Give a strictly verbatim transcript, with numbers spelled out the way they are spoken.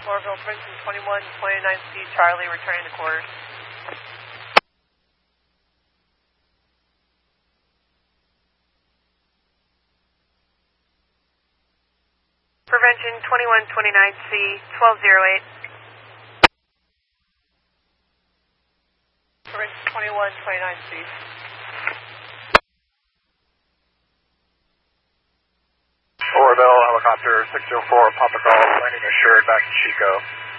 Orville, Princeton twenty-one twenty-nine C, Charlie, returning to quarters. Prevention twenty-one twenty-nine C, twelve oh eight. Prevention twenty-one twenty-nine C. Orville, helicopter six oh four, Papa Golf, landing assured back to Chico.